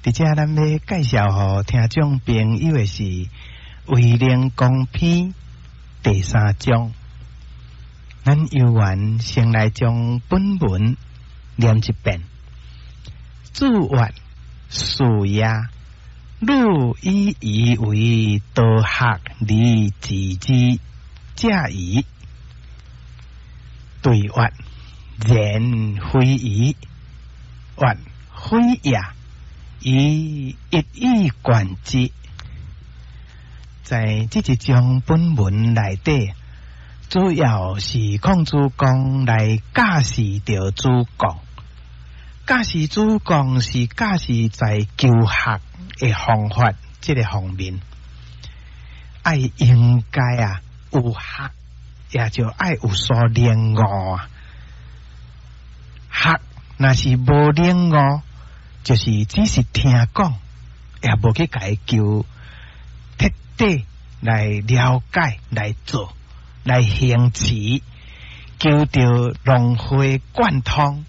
伫遮咱要介绍互听众朋友的是《卫灵公篇》第3章。咱犹原先来将本文念一遍。主曰：是也，汝以夷为道学而治之，者矣。对曰：然非夷，曰非也。以一以贯之，在这一章本文内底，主要是孔子讲来教示着主讲，教示主讲是教示在求学的方法这个方面，爱应该有学，也就爱有所领悟啊。学若是无领悟，就是只是听讲，也无去解求彻底来了解、来做、来行持，求着融会贯通。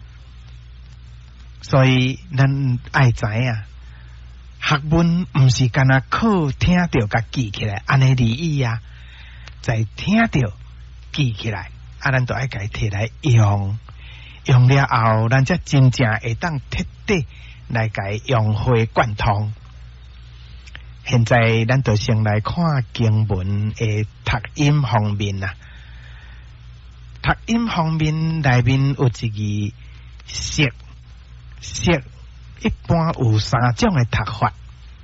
所以咱爱知影，学问毋是干那靠听着甲记起来，安尼而已啊。在听着记起来，咱就爱甲摕来用。用了后，咱才真正会当彻底来解融会贯通。现在咱就先来看经文的读音方面啊。读音方面内面有一个识，识一般有3种的读法。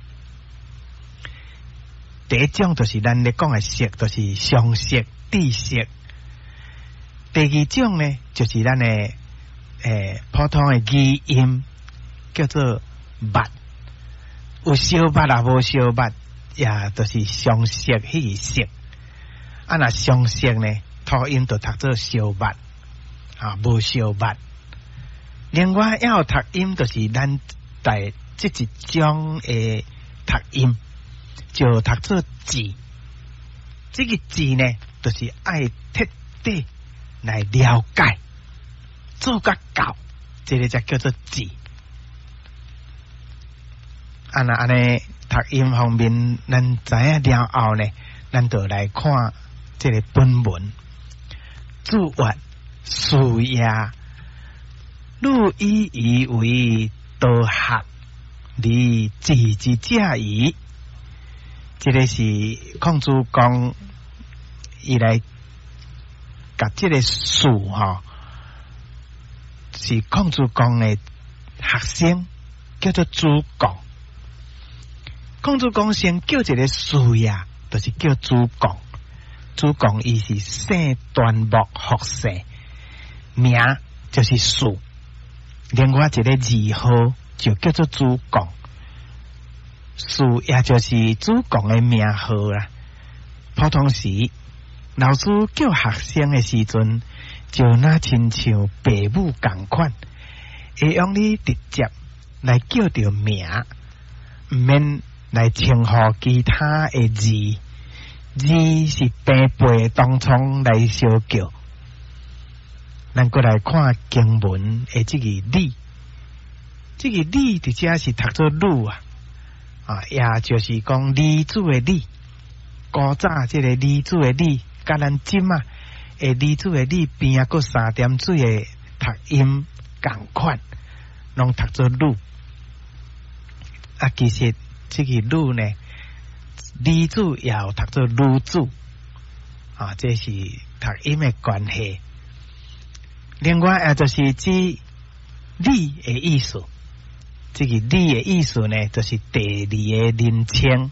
第一种就是咱咧讲的识，就是常识、知识。第二种呢，就是咱的普通的语音，叫做捌，有小捌也无小捌，也就是常识迄个识。若常识呢，读音就读做小捌，无小捌。另外还有读音，就是咱在这一种的读音，就读做字。这个字呢，就是爱彻底来了解。做甲到，这个才叫做字。安尼读音方面，咱知影了后呢，咱就来看这个本文。主曰：是也，汝以夷为道学而治之，者矣。这个是孔子讲，伊来甲这个事是孔子讲的学生叫做主讲。孔子讲先叫一个事呀，就是叫主讲。主讲伊是姓端木学士，名就是事。另外一个字号就叫做主讲，事也就是主讲的名号啦。普通时老师叫学生的时阵，就那亲像父母同款，会用你直接来叫着名，毋免来称呼其他的字。字是平辈当中来相叫。咱过来看经文的这个理，这个理伫遮是读做儒也就是讲理主的理。古早这个理主的理，甲咱今理主的理边个3点水的读音同款，拢读做儒。其实这个儒呢，理主也有读做儒主这是读音的关系。另外也就是指理的意思，这个理的意思呢，就是第2个人称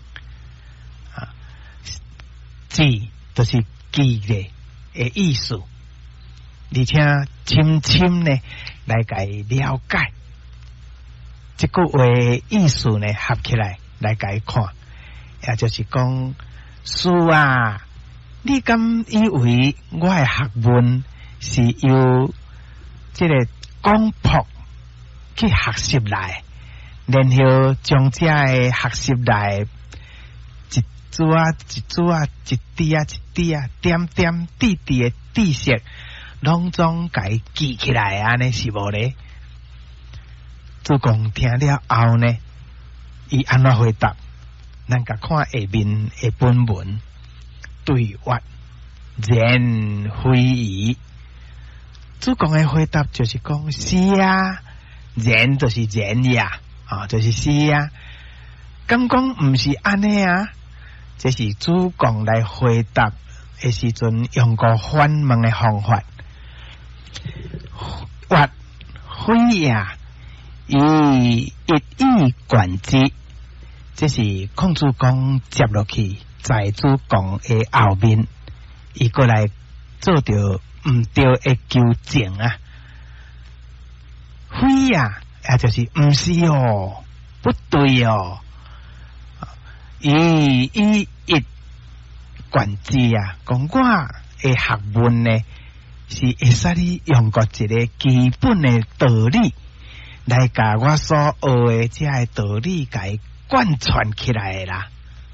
字就是记的意思，而且深深呢来解了解这个话的意思呢，合起来来解看，也就是讲，是你敢以为我的学问是由这个广博去学习来，然后将这个学习来一珠一珠一滴一滴点点滴滴的知识，拢总给记起来，安尼是无咧？主公听了后呢， 伊安怎回答？咱甲看下面的本文，对话然非矣。主公的回答就是讲是啊，然就是然呀，就是是啊。咁讲唔是安尼啊，这是主公来回答的时阵用过反问的方法。或非呀，以一贯之。这是孔子讲接落去，在主讲的后面，伊过来做着唔对的纠正啊。非啊，也就是唔是哦，不对哦。以一贯之啊，讲我的学问呢，是会使你用过一个基本的道理来甲我所学的这个道理解。贯穿起来啦！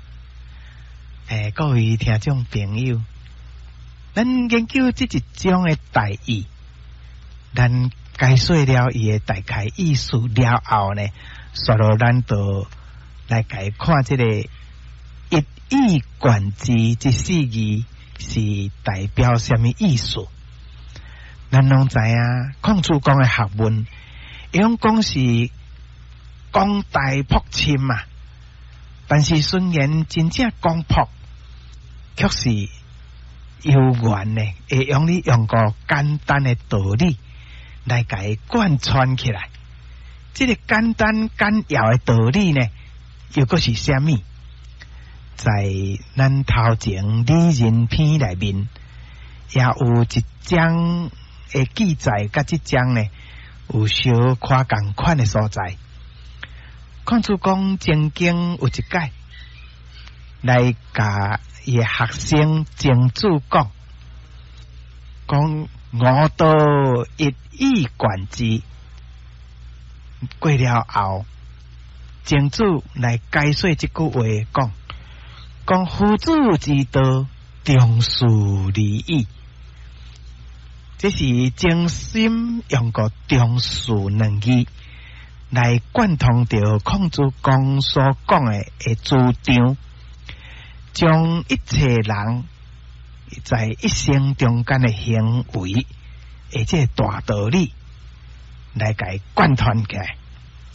各位听众朋友，咱研究这一种的大意，咱解说了伊的大概意思了后呢，所以咱就来解看这个一以贯之这四字是代表什么意思？咱拢知啊，孔子讲的学问，伊拢讲是。讲大朴深嘛，但是虽然真正讲朴，却是有缘呢，会用你用个简单的道理来给贯穿起来。这个简单简要的道理呢，又个是什么？在咱头前理人篇里面，也有一章的记载，甲这章呢有小可共款的所在。孔子讲正经有一解，来甲伊学生曾子讲我道一以贯之。过了后，曾子来解说这句话，讲夫子之道，忠恕礼义。这是精心用过忠恕两字。来贯通着孔子讲所讲的主张，将一切人在一生中间的行为，而且大道理来给贯穿起来。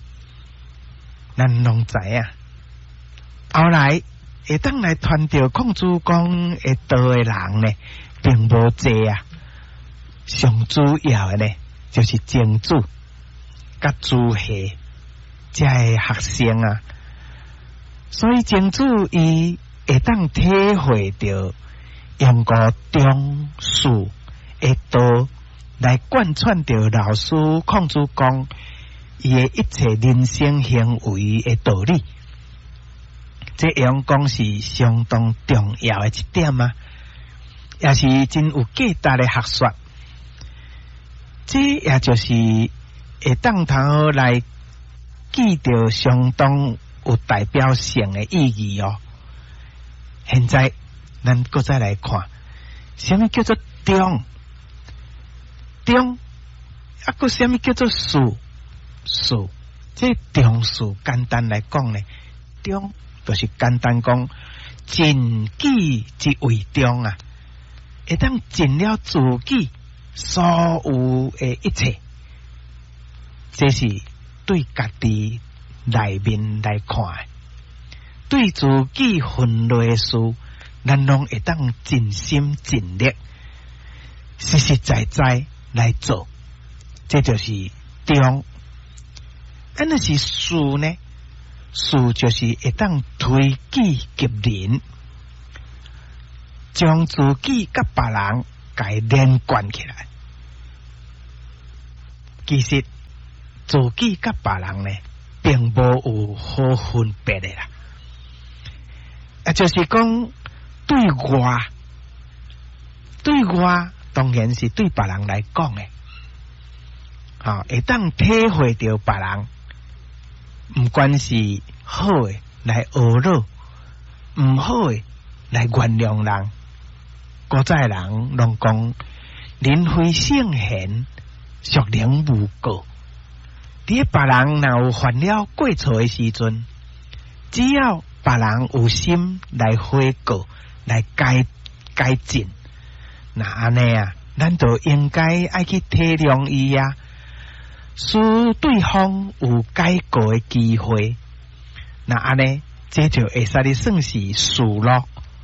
咱拢知啊，后来会当来传着孔子讲的道的人呢，并无多啊。上主要的呢，就是曾子。甲朱熹这学生啊，所以曾子伊会当体会到用个忠恕的道来贯穿着老师孔子讲伊的一切人生行为的道理。这样讲是相当重要的一点啊，也是真有价值的学说。这也就是会当头来记着相当有代表性的意义哦。现在咱搁再来看，什么叫做忠？忠啊，搁什么叫做恕？恕，这忠恕简单来讲呢，忠就是简单讲尽己之为忠啊，会当尽了自己所有的一切。这是对家己内面来看，对自己分内的事，咱拢会当尽心尽力、实实在在来做，这就是忠。安那是恕呢？恕就是会当推己及人，将自己甲别人给连贯起来。其实自己甲别人呢，并无有好分别的啦。就是讲对我当然是对别人来讲的，会当体会到别人，唔管是好的来学乐，唔好的来原谅人。古早人拢讲人非圣贤，孰能无过？伫别人若有犯了过错的时阵， 只要别人有心来悔过，来改进，那安尼啊，咱就应该爱去体谅伊啊，使对方有改过的机会。那安尼，这就会使你算是事咯。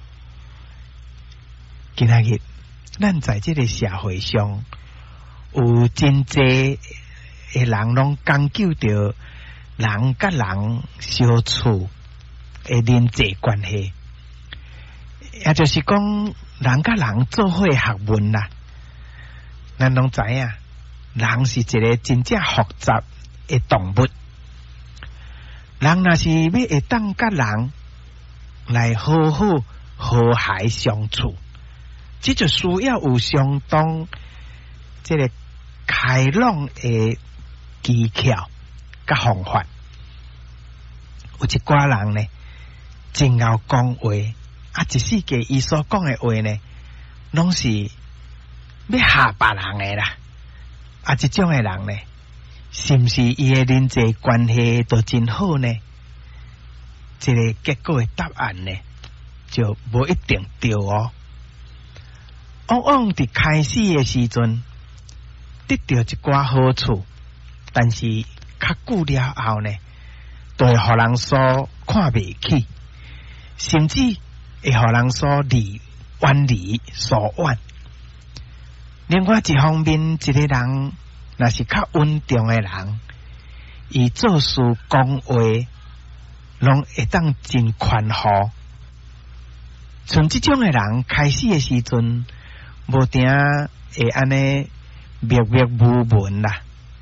今仔日，咱在这个社会上，有真济的人拢讲究着人甲人相处的人际关系，也就是讲人甲人做伙学问啦。咱拢知影，人是一个真正复杂的动物。人若是要会当甲人来好好和谐相处，这就需要有相当这个开朗的技巧甲方法。有一寡人呢，真会讲话，一世纪伊所讲的话呢，拢是要吓别人的啦。这种的人呢，是不是伊的人际关系都真好呢？这个结果的答案呢，就无一定对哦。往往伫开始的时阵得到一寡好处，但是较久了后呢，都会互人所看袂起，甚至会互人所远离所怨。另外一方面，一个人若是较稳重的人，伊做事讲话拢会当真宽厚。像这种的人开始的时阵，无定会安尼默默无闻啦，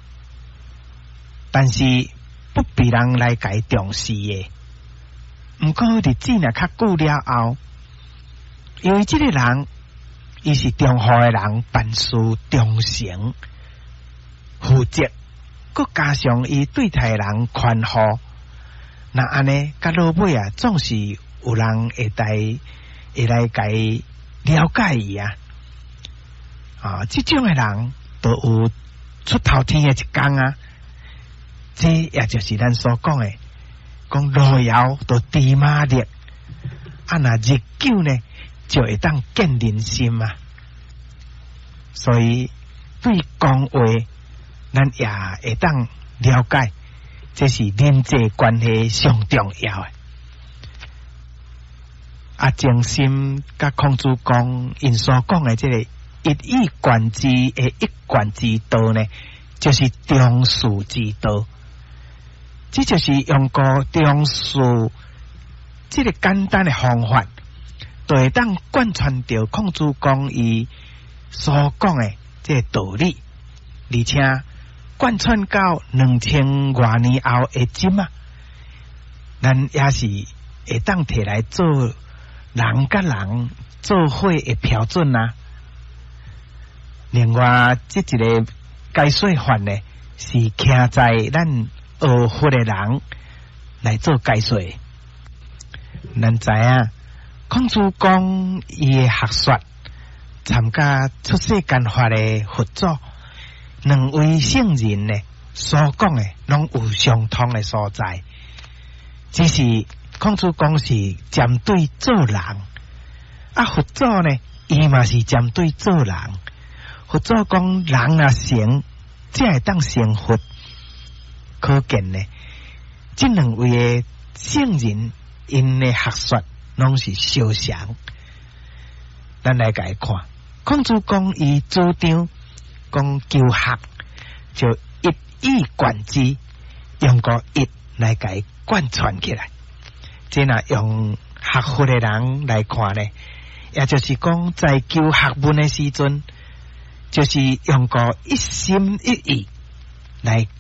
但是不必人来甲伊重视的。毋过日子若较久了后，因为这个人伊是忠厚的人，办事忠诚负责，佮加上伊对待人宽厚，那安尼甲老尾啊，总是有人会来甲伊了解伊啊。这种的人都有出头天的一天啊。这也就是咱所讲的，讲路遥都知马力，那日久呢，就会当见人心啊。所以对讲话，咱也会当了解，这是人际关系上重要的。静心甲孔子讲，因所讲的这个一以贯之的一贯之道呢，就是中士之道。这就是用个中士这个简单的方法，就会当贯穿到孔子讲伊所讲的这个道理，而且贯穿到2000多年后的今啊，咱也是会当摕来做人甲人做伙的标准啊。另外，这一个解说法呢，是徛在咱学佛的人来做解说。咱知影，孔子讲伊的学说，参加出世间法的佛祖，两位圣人呢所讲的，拢有相同的所在。只是孔子讲是针对做人，佛祖呢，伊嘛是针对做人。佛祖讲人若成，才会当成佛。可见呢，这两位的圣人，因的学说拢是相像。咱来解看，孔子讲伊主张讲求学，就一以贯之，用个一来解贯穿起来。这若用学佛的人来看呢，也就是讲在求学问的时阵，就是用个一心一意来